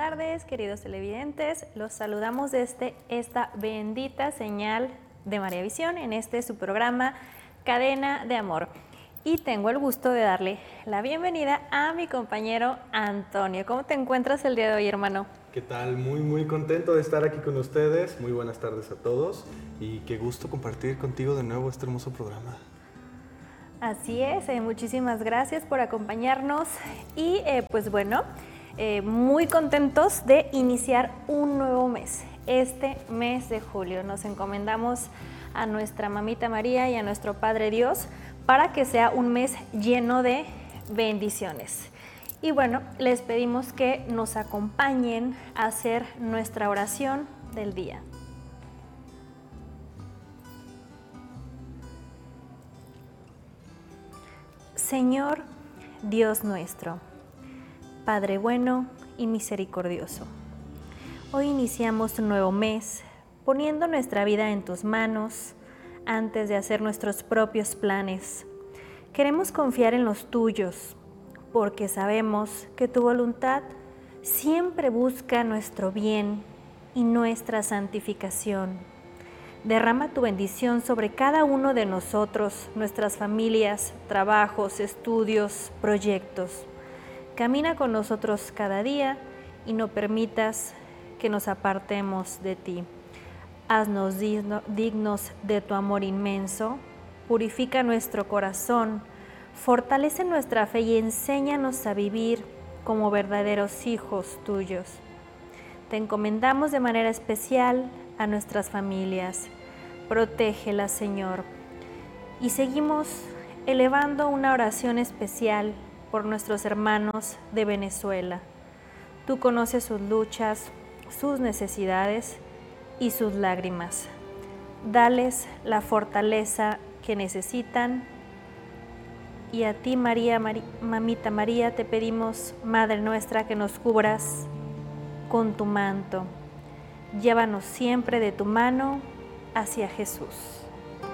tardes, queridos televidentes. Los saludamos desde esta bendita señal de María Visión en su programa Cadena de Amor. Y tengo el gusto de darle la bienvenida a mi compañero Antonio. ¿Cómo te encuentras el día de hoy, hermano? ¿Qué tal? Muy contento de estar aquí con ustedes. Muy buenas tardes a todos y qué gusto compartir contigo de nuevo este hermoso programa. Así es, muchísimas gracias por acompañarnos y pues bueno, muy contentos de iniciar un nuevo mes, este mes de julio. Nos encomendamos a nuestra Mamita María y a nuestro Padre Dios para que sea un mes lleno de bendiciones. Y bueno, les pedimos que nos acompañen a hacer nuestra oración del día. Señor Dios nuestro, Padre bueno y misericordioso, hoy iniciamos un nuevo mes poniendo nuestra vida en tus manos antes de hacer nuestros propios planes. Queremos confiar en los tuyos porque sabemos que tu voluntad siempre busca nuestro bien y nuestra santificación. Derrama tu bendición sobre cada uno de nosotros, nuestras familias, trabajos, estudios, proyectos. Camina con nosotros cada día y no permitas que nos apartemos de ti. Haznos dignos de tu amor inmenso, purifica nuestro corazón, fortalece nuestra fe y enséñanos a vivir como verdaderos hijos tuyos. Te encomendamos de manera especial a nuestras familias. Protégelas, Señor. Y seguimos elevando una oración especial por nuestros hermanos de Venezuela. Tú conoces sus luchas, sus necesidades y sus lágrimas. Dales la fortaleza que necesitan. Y a ti, Mamita María, te pedimos, Madre nuestra, que nos cubras con tu manto. Llévanos siempre de tu mano hacia Jesús.